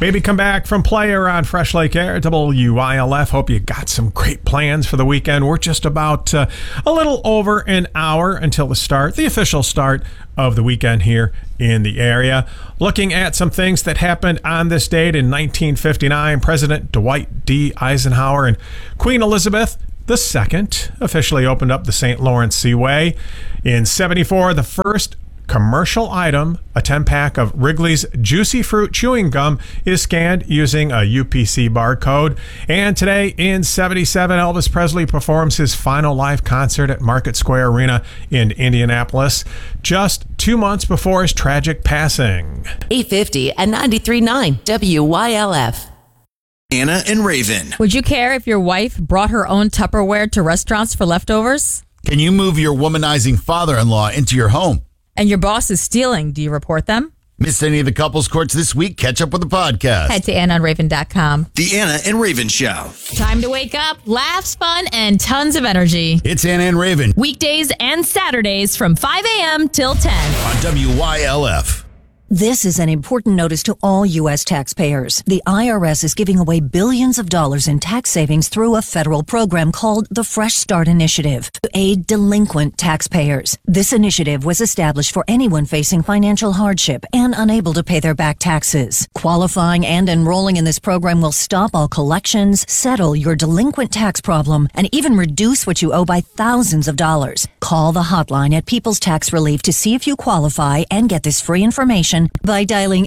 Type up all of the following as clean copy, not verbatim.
Maybe come back from player on Fresh Lake Air, WYLF. Hope you got some great plans for the weekend. We're just about a little over an hour until the official start of the weekend here in the area. Looking at some things that happened on this date in 1959, President Dwight D. Eisenhower and Queen Elizabeth II officially opened up the St. Lawrence Seaway. In 74, the first commercial item, a 10-pack of Wrigley's Juicy Fruit Chewing Gum, is scanned using a UPC barcode. And today in 77, Elvis Presley performs his final live concert at Market Square Arena in Indianapolis, just 2 months before his tragic passing. 850 and 93.9 WYLF. Anna and Raven. Would you care if your wife brought her own Tupperware to restaurants for leftovers? Can you move your womanizing father-in-law into your home? And your boss is stealing. Do you report them? Missed any of the couples courts this week? Catch up with the podcast. Head to AnnaandRaven.com. The Anna and Raven Show. Time to wake up, laughs, fun, and tons of energy. It's Anna and Raven Weekdays and Saturdays from 5 a.m. till 10. on WYLF. This is an important notice to all U.S. taxpayers. The IRS is giving away billions of dollars in tax savings through a federal program called the Fresh Start Initiative to aid delinquent taxpayers. This initiative was established for anyone facing financial hardship and unable to pay their back taxes. Qualifying and enrolling in this program will stop all collections, settle your delinquent tax problem, and even reduce what you owe by thousands of dollars. Call the hotline at People's Tax Relief to see if you qualify and get this free information by dialing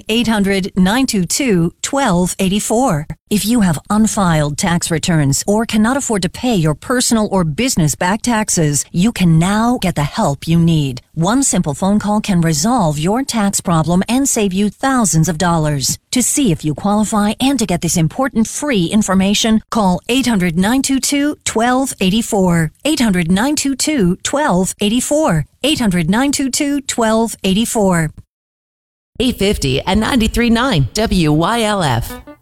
800-922-1284. If you have unfiled tax returns or cannot afford to pay your personal or business back taxes, you can now get the help you need. One simple phone call can resolve your tax problem and save you thousands of dollars. To see if you qualify and to get this important free information, call 800-922-1284. 800-922-1284. 800-922-1284. 850 and 93.9 WYLF.